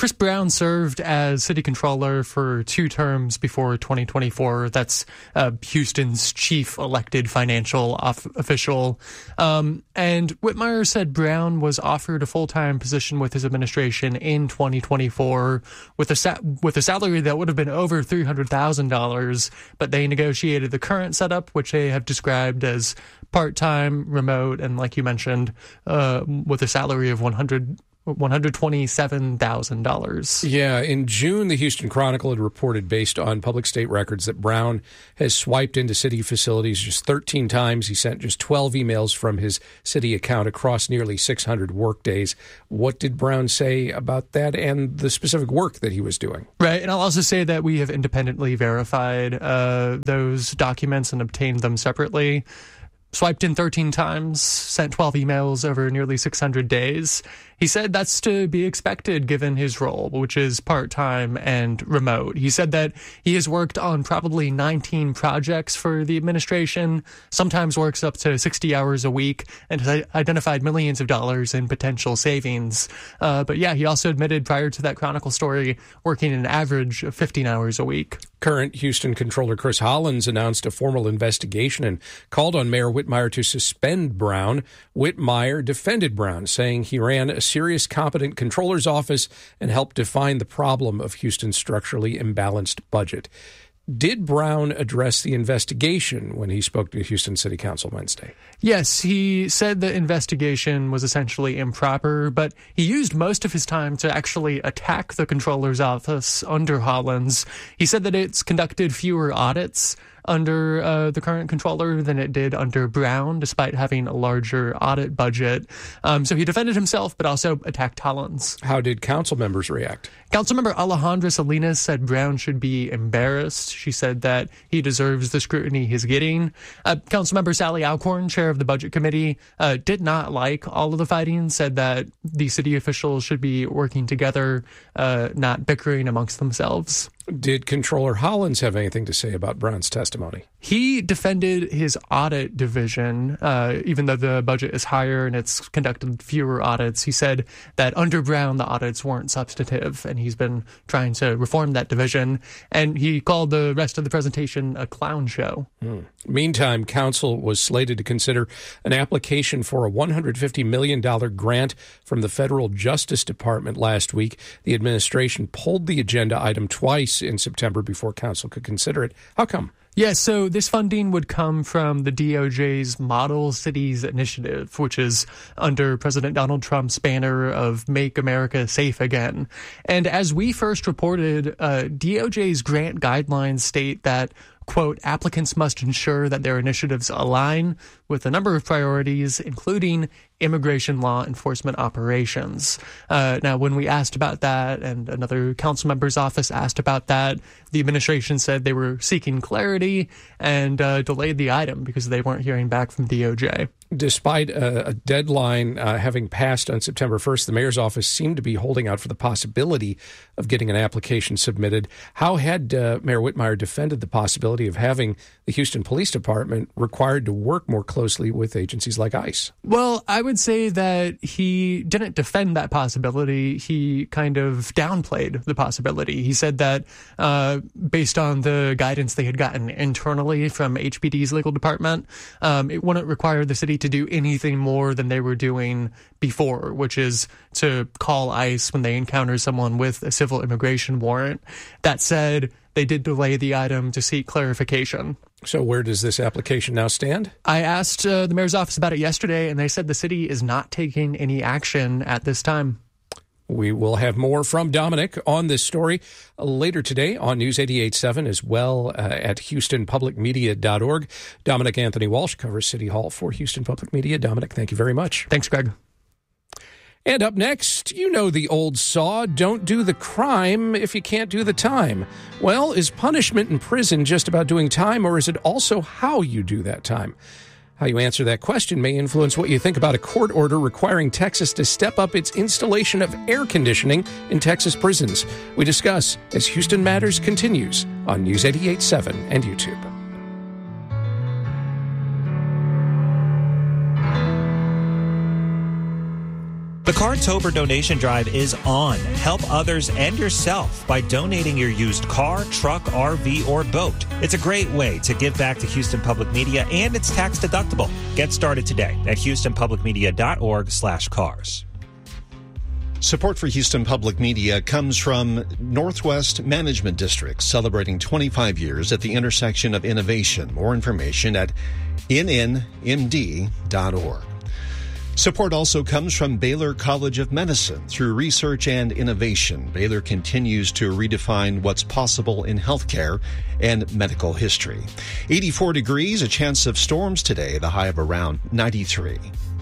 Brown served as city controller for two terms before twenty twenty-four. That's uh, Houston's chief elected financial off- official. Um, and Whitmire said Brown was offered a full-time position with his administration in twenty twenty-four with a sa- with a salary that would have been over three hundred thousand dollars, but they negotiated the current setup, which they have described as part-time, remote, and like you mentioned, uh, with a salary of one hundred one hundred twenty-seven thousand dollars. Yeah, in June, the Houston Chronicle had reported, based on public state records, that Brown has swiped into city facilities just thirteen times. He sent just twelve emails from his city account across nearly six hundred workdays. What did Brown say about that and the specific work that he was doing? Right, and I'll also say that we have independently verified uh, those documents and obtained them separately. Swiped in thirteen times, sent twelve emails over nearly six hundred days. He said that's to be expected given his role, which is part-time and remote. He said that he has worked on probably nineteen projects for the administration, sometimes works up to sixty hours a week, and has identified millions of dollars in potential savings. Uh, but yeah, he also admitted prior to that Chronicle story working an average of fifteen hours a week. Current Houston Controller Chris Hollins announced a formal investigation and called on Mayor Whitmire to suspend Brown. Whitmire defended Brown, saying he ran a serious, competent controller's office and helped define the problem of Houston's structurally imbalanced budget. Did Brown address the investigation when he spoke to Houston City Council Wednesday? Yes, he said the investigation was essentially improper, but he used most of his time to actually attack the controller's office under Hollins. He said that it's conducted fewer audits under uh, the current controller than it did under Brown, despite having a larger audit budget. Um, so he defended himself, but also attacked Hollins. How did council members react? Councilmember Alejandra Salinas said Brown should be embarrassed. She said that he deserves the scrutiny he's getting. Uh, Councilmember Sally Alcorn, chair of the Budget Committee, uh, did not like all of the fighting, said that the city officials should be working together, uh, not bickering amongst themselves. Did Controller Hollins have anything to say about Brown's testimony? He defended his audit division, uh, even though the budget is higher and it's conducted fewer audits. He said that under Brown, the audits weren't substantive, and he's been trying to reform that division. And he called the rest of the presentation a clown show. Hmm. Meantime, council was slated to consider an application for a one hundred fifty million dollars grant from the Federal Justice Department last week. The administration pulled the agenda item twice in September before council could consider it. How come? Yes, so this funding would come from the D O J's Model Cities Initiative, which is under President Donald Trump's banner of Make America Safe Again. And as we first reported, uh, D O J's grant guidelines state that, quote, applicants must ensure that their initiatives align with a number of priorities, including immigration law enforcement operations. Uh, now, when we asked about that and another council member's office asked about that, the administration said they were seeking clarity and uh, delayed the item because they weren't hearing back from D O J. Despite a, a deadline uh, having passed on September first, the mayor's office seemed to be holding out for the possibility of getting an application submitted. How had uh, Mayor Whitmire defended the possibility of having the Houston Police Department required to work more closely with agencies like ICE? Well, I would say that he didn't defend that possibility. He kind of downplayed the possibility. He said that uh, based on the guidance they had gotten internally from H P D's legal department, um, it wouldn't require the city to do anything more than they were doing before, which is to call ICE when they encounter someone with a civil immigration warrant. That said, they did delay the item to seek clarification. So where does this application now stand? I asked uh, the mayor's office about it yesterday, and they said the city is not taking any action at this time. We will have more from Dominic on this story later today on News eighty-eight point seven, as well uh, at houston public media dot org. Dominic Anthony Walsh covers City Hall for Houston Public Media. Dominic, thank you very much. Thanks, Greg. And up next, you know the old saw, don't do the crime if you can't do the time. Well, is punishment in prison just about doing time, or is it also how you do that time? How you answer that question may influence what you think about a court order requiring Texas to step up its installation of air conditioning in Texas prisons. We discuss as Houston Matters continues on News eighty-eight point seven and YouTube. The Cartober donation drive is on. Help others and yourself by donating your used car, truck, R V, or boat. It's a great way to give back to Houston Public Media, and it's tax deductible. Get started today at houstonpublicmedia.org slash cars. Support for Houston Public Media comes from Northwest Management District, celebrating twenty-five years at the intersection of innovation. More information at N N M D dot org. Support also comes from Baylor College of Medicine. Through research and innovation, Baylor continues to redefine what's possible in healthcare and medical history. eighty-four degrees, a chance of storms today, the high of around ninety-three.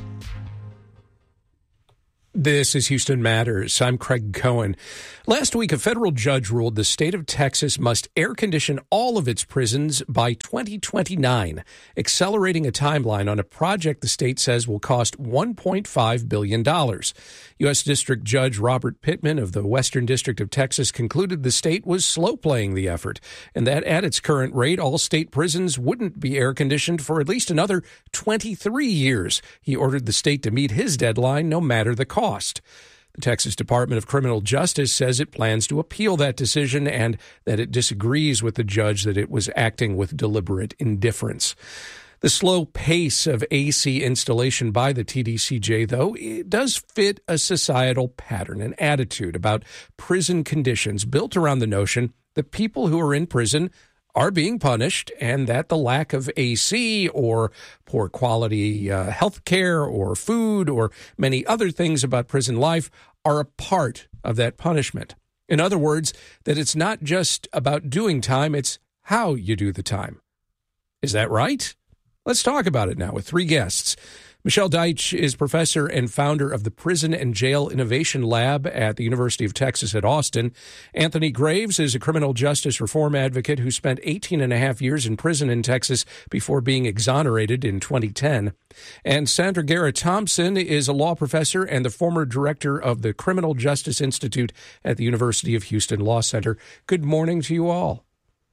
This is Houston Matters. I'm Craig Cohen. Last week, a federal judge ruled the state of Texas must air condition all of its prisons by twenty twenty-nine, accelerating a timeline on a project the state says will cost one point five billion dollars. U S. District Judge Robert Pittman of the Western District of Texas concluded the state was slow-playing the effort, and that at its current rate, all state prisons wouldn't be air-conditioned for at least another twenty-three years. He ordered the state to meet his deadline no matter the cost. The Texas Department of Criminal Justice says it plans to appeal that decision and that it disagrees with the judge that it was acting with deliberate indifference. The slow pace of A C installation by the T D C J, though, it does fit a societal pattern, an attitude about prison conditions built around the notion that people who are in prison are being punished and that the lack of A C or poor quality uh, health care or food or many other things about prison life are a part of that punishment. In other words, that it's not just about doing time, it's how you do the time. Is that right? Let's talk about it now with three guests. Michelle Deitch is professor and founder of the Prison and Jail Innovation Lab at the University of Texas at Austin. Anthony Graves is a criminal justice reform advocate who spent eighteen and a half years in prison in Texas before being exonerated in twenty ten. And Sandra Garrett-Thompson is a law professor and the former director of the Criminal Justice Institute at the University of Houston Law Center. Good morning to you all.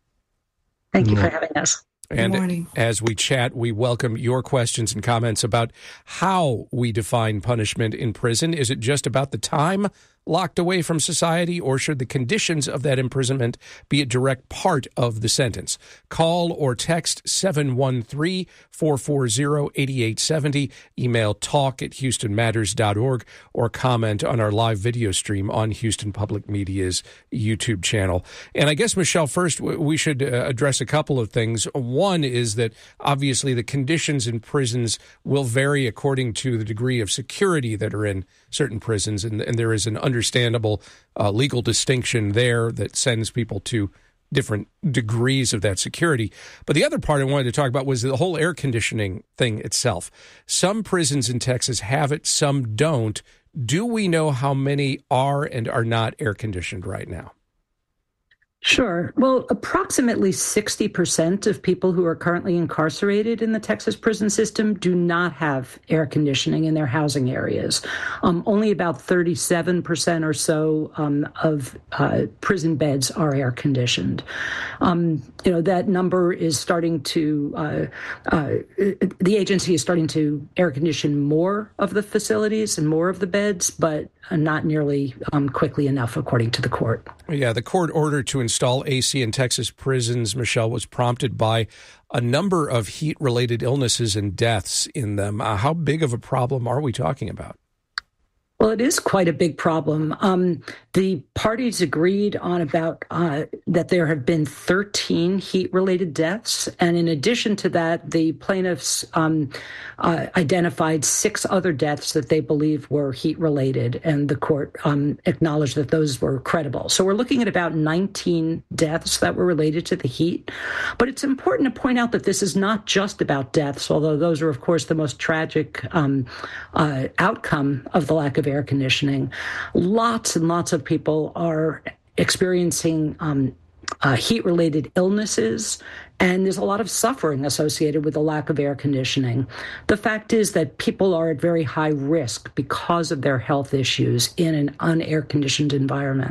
Thank you for having us. And as we chat, we welcome your questions and comments about how we define punishment in prison. Is it just about the time locked away from society, or should the conditions of that imprisonment be a direct part of the sentence? Call or text seven one three, four four zero, eight eight seven zero, email talk at houston matters dot org, or comment on our live video stream on Houston Public Media's YouTube channel. And I guess, Michelle, first, we should address a couple of things. One is that obviously the conditions in prisons will vary according to the degree of security that are in certain prisons, and, and there is an understandable uh, legal distinction there that sends people to different degrees of that security. But the other part I wanted to talk about was the whole air conditioning thing itself. Some prisons in Texas have it, some don't. Do we know how many are and are not air conditioned right now? Sure. Well, approximately sixty percent of people who are currently incarcerated in the Texas prison system do not have air conditioning in their housing areas. Um, only about thirty-seven percent or so um, of uh, prison beds are air conditioned. Um, you know, that number is starting to, uh, uh, the agency is starting to air condition more of the facilities and more of the beds, but not nearly um, quickly enough, according to the court. Yeah, the court order to install A C in Texas prisons, Michelle, was prompted by a number of heat-related illnesses and deaths in them. Uh, how big of a problem are we talking about? Well, it is quite a big problem. Um, the parties agreed on about uh, that there have been thirteen heat-related deaths. And in addition to that, the plaintiffs um, uh, identified six other deaths that they believe were heat-related. And the court um, acknowledged that those were credible. So we're looking at about nineteen deaths that were related to the heat. But it's important to point out that this is not just about deaths, although those are, of course, the most tragic um, uh, outcome of the lack of air conditioning. Lots and lots of people are experiencing um, uh, heat-related illnesses, and there's a lot of suffering associated with the lack of air conditioning. The fact is that people are at very high risk because of their health issues in an unair-conditioned environment.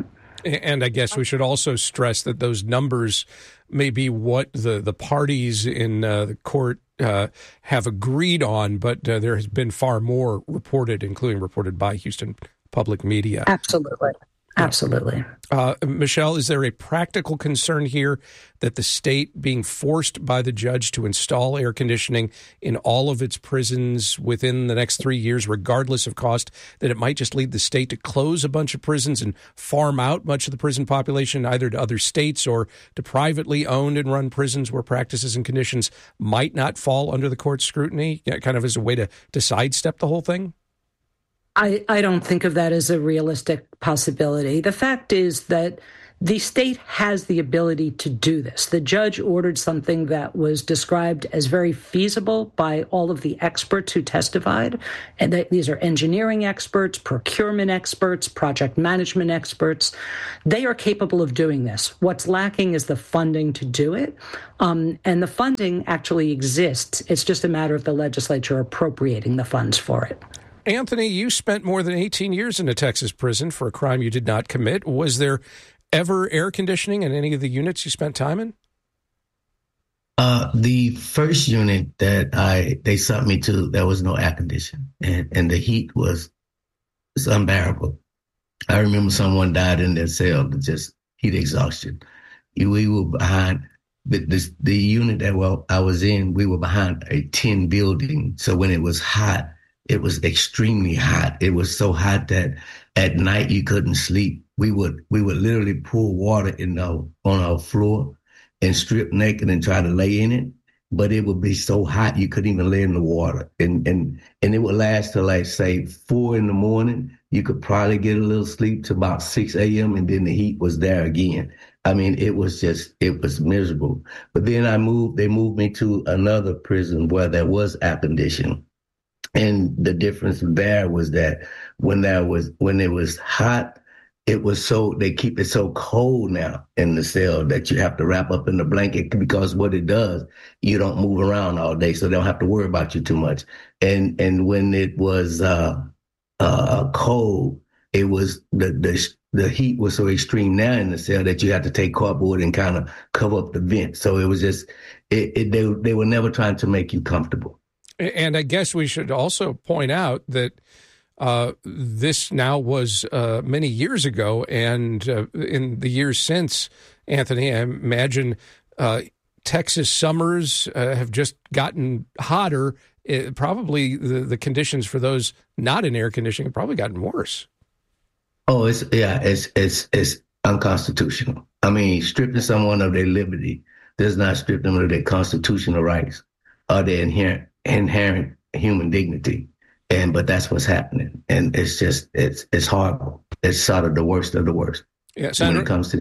And I guess we should also stress that those numbers may be what the, the parties in uh, the court uh, have agreed on, but uh, there has been far more reported, including reported by Houston Public Media. Absolutely. Absolutely. Uh, Michelle, is there a practical concern here that the state being forced by the judge to install air conditioning in all of its prisons within the next three years, regardless of cost, that it might just lead the state to close a bunch of prisons and farm out much of the prison population either to other states or to privately owned and run prisons where practices and conditions might not fall under the court's scrutiny, kind of as a way to, to sidestep the whole thing? I, I don't think of that as a realistic possibility. The fact is that the state has the ability to do this. The judge ordered something that was described as very feasible by all of the experts who testified. And that these are engineering experts, procurement experts, project management experts. They are capable of doing this. What's lacking is the funding to do it. Um, and the funding actually exists. It's just a matter of the legislature appropriating the funds for it. Anthony, you spent more than eighteen years in a Texas prison for a crime you did not commit. Was there ever air conditioning in any of the units you spent time in? Uh, the first unit that I they sent me to, there was no air conditioning, and, and the heat was, was unbearable. I remember someone died in their cell with just heat exhaustion. We were behind the, the, the unit that well, I was in, we were behind a tin building. So when it was hot, it was extremely hot. It was so hot that at night you couldn't sleep. We would we would literally pour water in our, on our floor and strip naked and try to lay in it. But it would be so hot you couldn't even lay in the water. And and and it would last till like say four in the morning. You could probably get a little sleep to about six a.m. and then the heat was there again. I mean, it was just it was miserable. But then I moved. They moved me to another prison where there was air conditioning. And the difference there was that when there was when it was hot, it was so they keep it so cold now in the cell that you have to wrap up in the blanket because what it does, you don't move around all day, so they don't have to worry about you too much. And and when it was uh, uh, cold, it was the the the heat was so extreme now in the cell that you had to take cardboard and kind of cover up the vent. So it was just it, it they they were never trying to make you comfortable. And I guess we should also point out that uh, this now was uh, many years ago, and uh, in the years since, Anthony, I imagine uh, Texas summers uh, have just gotten hotter. It, probably the, the conditions for those not in air conditioning have probably gotten worse. Oh, it's yeah, it's it's it's unconstitutional. I mean, stripping someone of their liberty does not strip them of their constitutional rights or their inherent inherent human dignity. And but that's what's happening. And it's just it's it's horrible. It's sort of the worst of the worst. Yeah, Sandra, when it comes to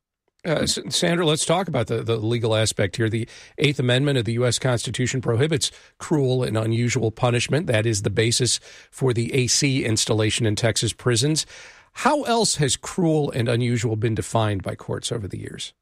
uh, Sandra, let's talk about the, the legal aspect here. The Eighth Amendment of the U S Constitution prohibits cruel and unusual punishment. That is the basis for the A C installation in Texas prisons. How else has cruel and unusual been defined by courts over the years?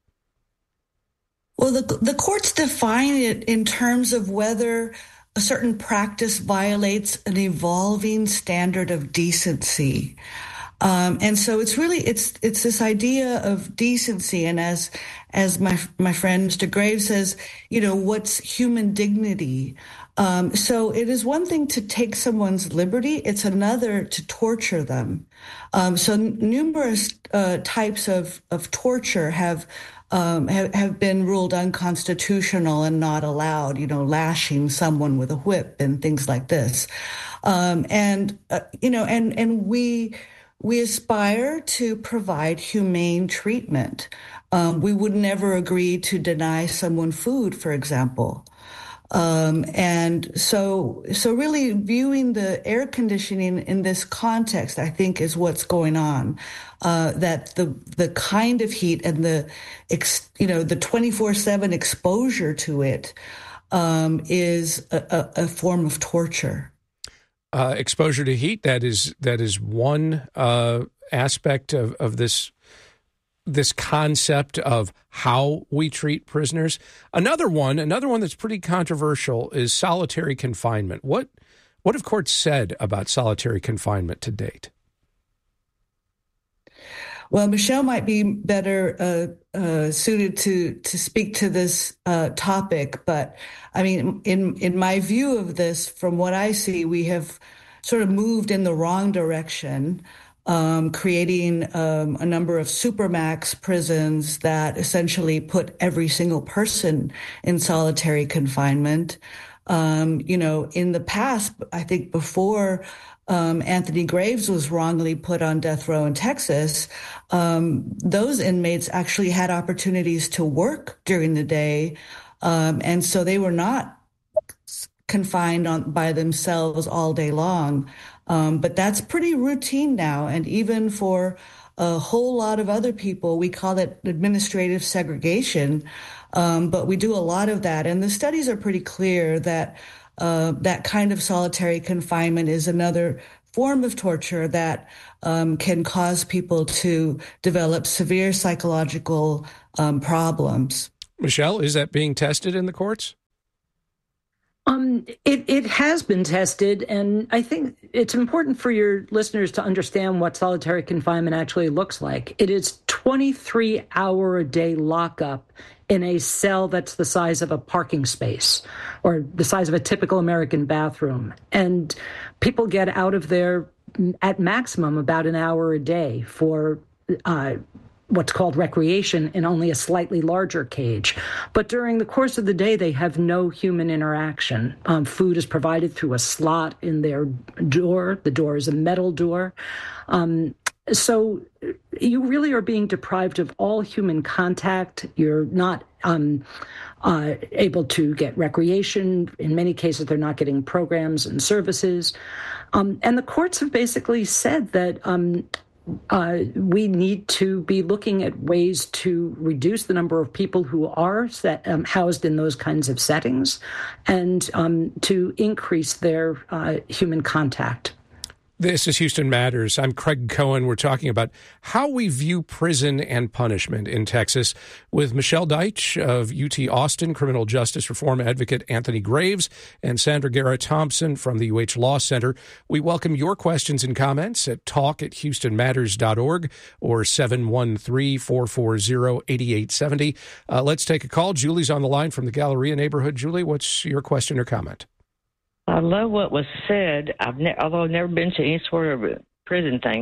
Well, the the courts define it in terms of whether a certain practice violates an evolving standard of decency. Um, and so it's really, it's, it's this idea of decency. And as, as my, my friend, Mister Graves says, you know, what's human dignity? Um, so it is one thing to take someone's liberty. It's another to torture them. Um, so n- numerous, uh, types of, of torture have, Um, have, have been ruled unconstitutional and not allowed, you know, lashing someone with a whip and things like this. Um, and, uh, you know, and, and we, we aspire to provide humane treatment. Um, we would never agree to deny someone food, for example. Um, and so, so really viewing the air conditioning in this context, I think, is what's going on. Uh, that the, the kind of heat and the, ex, you know, the twenty-four seven exposure to it, um, is a, a, a form of torture. Uh, exposure to heat, that is, that is one, uh, aspect of, of this, this concept of how we treat prisoners. Another one, another one that's pretty controversial is solitary confinement. What, what have courts said about solitary confinement to date? Well, Michelle might be better uh, uh, suited to to speak to this uh, topic, but I mean, in in my view of this, from what I see, we have sort of moved in the wrong direction, um, creating um, a number of supermax prisons that essentially put every single person in solitary confinement. Um, you know, in the past, I think before Um, Anthony Graves was wrongly put on death row in Texas, um, those inmates actually had opportunities to work during the day. Um, and so they were not confined on by themselves all day long. Um, but that's pretty routine now. And even for a whole lot of other people, we call it administrative segregation. Um, but we do a lot of that. And the studies are pretty clear that Uh, that kind of solitary confinement is another form of torture that um, can cause people to develop severe psychological um, problems. Michelle, is that being tested in the courts? Um, it, it has been tested, and I think it's important for your listeners to understand what solitary confinement actually looks like. It is twenty-three hour a day lockup in a cell that's the size of a parking space or the size of a typical American bathroom. And people get out of there at maximum about an hour a day for uh, what's called recreation in only a slightly larger cage. But during the course of the day, they have no human interaction. Um, food is provided through a slot in their door. The door is a metal door. Um, So you really are being deprived of all human contact. You're not um, uh, able to get recreation. In many cases, they're not getting programs and services. Um, and the courts have basically said that um, uh, we need to be looking at ways to reduce the number of people who are set, um, housed in those kinds of settings and um, to increase their uh, human contact. This is Houston Matters. I'm Craig Cohen. We're talking about how we view prison and punishment in Texas with Michelle Deitch of U T Austin, criminal justice reform advocate Anthony Graves, and Sandra Guerra Thompson from the U H Law Center. We welcome your questions and comments at talk at houston matters dot org or seven one three, four four zero, eight eight seven zero. Uh, let's take a call. Julie's on the line from the Galleria neighborhood. Julie, what's your question or comment? I love what was said. I've ne- although I've never been to any sort of a prison thing,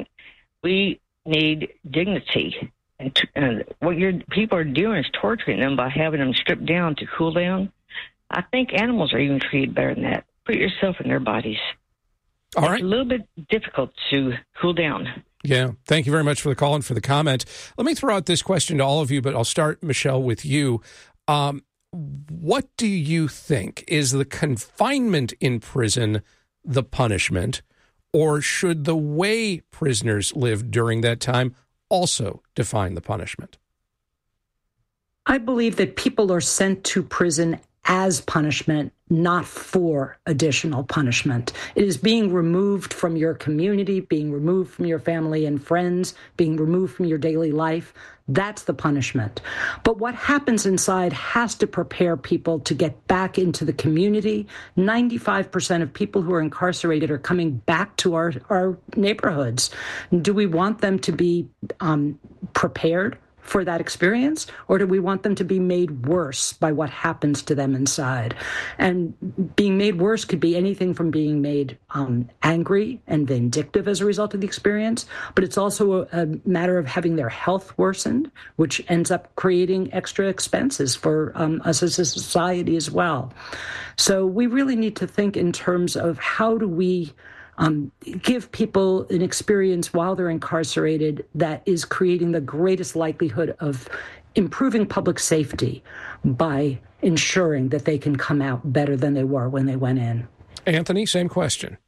we need dignity. And, t- and what your people are doing is torturing them by having them stripped down to cool down. I think animals are even treated better than that. Put yourself in their bodies. All it's right. a little bit difficult to cool down. Yeah. Thank you very much for the call and for the comment. Let me throw out this question to all of you, but I'll start, Michelle, with you. Um, What do you think? Is the confinement in prison the punishment, or should the way prisoners live during that time also define the punishment? I believe that people are sent to prison as punishment, not for additional punishment. It is being removed from your community, being removed from your family and friends, being removed from your daily life. That's the punishment. But what happens inside has to prepare people to get back into the community. ninety-five percent of people who are incarcerated are coming back to our, our neighborhoods. Do we want them to be um, prepared for that experience, or do we want them to be made worse by what happens to them inside? And being made worse could be anything from being made um, angry and vindictive as a result of the experience, but it's also a, a matter of having their health worsened, which ends up creating extra expenses for um, us as a society as well. So we really need to think in terms of how do we Um, give people an experience while they're incarcerated that is creating the greatest likelihood of improving public safety by ensuring that they can come out better than they were when they went in. Anthony, same question.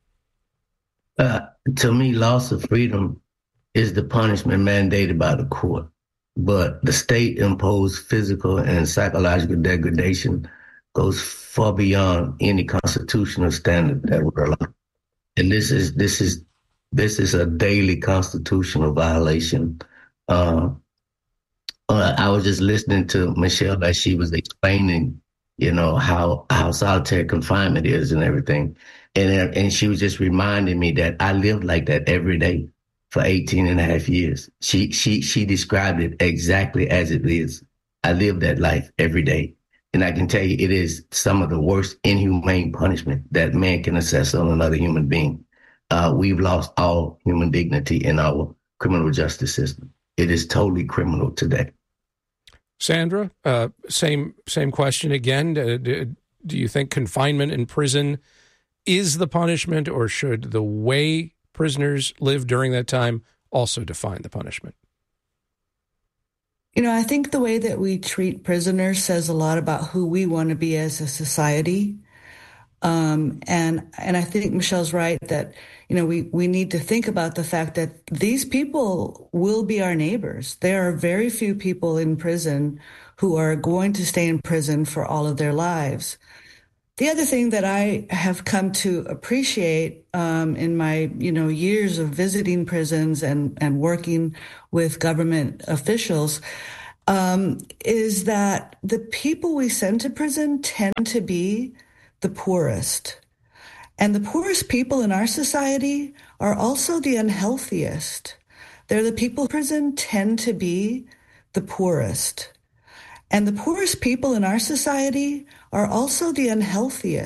Uh, to me, loss of freedom is the punishment mandated by the court, but the state imposed physical and psychological degradation goes far beyond any constitutional standard that would allow. And this is this is this is a daily constitutional violation. Uh, uh, I was just listening to Michelle as she was explaining, you know, how how solitary confinement is and everything, and and she was just reminding me that I live like that every day. for eighteen and a half years. She, she, she described it exactly as it is. I live that life every day. And I can tell you, it is some of the worst inhumane punishment that man can assess on another human being. Uh, we've lost all human dignity in our criminal justice system. It is totally criminal today. Sandra, uh, same same question again. Do, do you think confinement in prison is the punishment, or should the way prisoners live during that time also define the punishment? You know, I think the way that we treat prisoners says a lot about who we want to be as a society. Um, and and I think Michelle's right that, you know, we, we need to think about the fact that these people will be our neighbors. There are very few people in prison who are going to stay in prison for all of their lives. The other thing that I have come to appreciate um, in my, you know, years of visiting prisons and, and working with government officials um, is that the people we send to prison tend to be the poorest. And the poorest people in our society are also the unhealthiest. They're the people in prison tend to be the poorest. And the poorest people in our society are also the unhealthiest.